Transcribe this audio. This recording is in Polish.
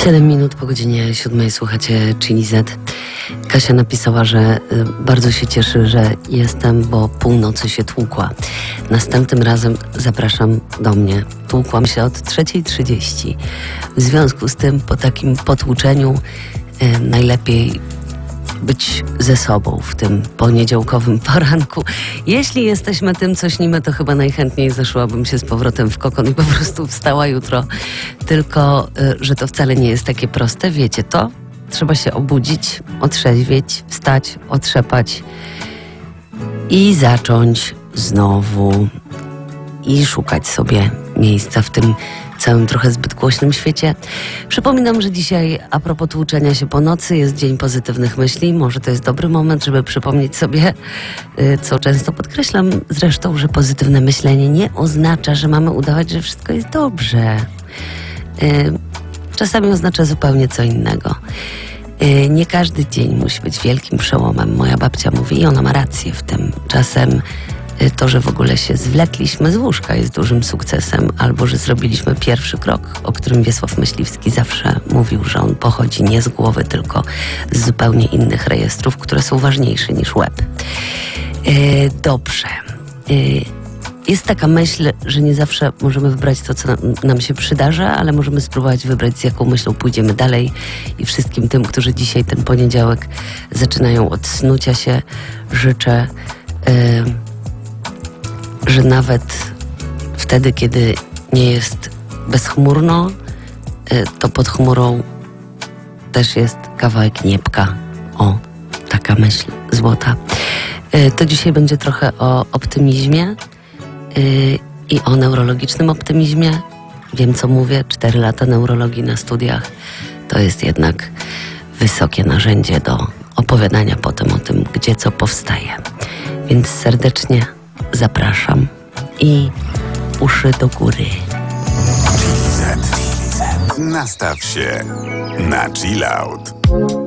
7 minut po godzinie 7 słuchacie Chili Z. Kasia napisała, że bardzo się cieszy, że jestem, bo północy się tłukła. Następnym razem zapraszam do mnie. Tłukłam się od 3:30. W związku z tym po takim potłuczeniu najlepiej być ze sobą w tym poniedziałkowym poranku. Jeśli jesteśmy tym, co śnimy, to chyba najchętniej zeszłabym się z powrotem w kokon i po prostu wstała jutro. Tylko, że to wcale nie jest takie proste. Wiecie to? Trzeba się obudzić, otrzeźwieć, wstać, otrzepać i zacząć znowu i szukać sobie miejsca w tym całym trochę zbyt głośnym świecie. Przypominam, że dzisiaj a propos tłuczenia się po nocy jest Dzień Pozytywnych Myśli. Może to jest dobry moment, żeby przypomnieć sobie, co często podkreślam zresztą, że pozytywne myślenie nie oznacza, że mamy udawać, że wszystko jest dobrze. Czasami oznacza zupełnie co innego. Nie każdy dzień musi być wielkim przełomem. Moja babcia mówi i ona ma rację w tym. Czasem to, że w ogóle się zwlekliśmy z łóżka jest dużym sukcesem, albo że zrobiliśmy pierwszy krok, o którym Wiesław Myśliwski zawsze mówił, że on pochodzi nie z głowy, tylko z zupełnie innych rejestrów, które są ważniejsze niż łeb. Dobrze. Jest taka myśl, że nie zawsze możemy wybrać to, co nam się przydarza, ale możemy spróbować wybrać, z jaką myślą pójdziemy dalej. I wszystkim tym, którzy dzisiaj ten poniedziałek zaczynają od snucia się, życzę, że nawet wtedy, kiedy nie jest bezchmurno, to pod chmurą też jest kawałek niebka. O, taka myśl złota. To dzisiaj będzie trochę o optymizmie i o neurologicznym optymizmie. Wiem, co mówię. 4 lata neurologii na studiach to jest jednak wysokie narzędzie do opowiadania potem o tym, gdzie co powstaje. Więc serdecznie zapraszam i uszy do góry. Chili Z. Nastaw się na chill out.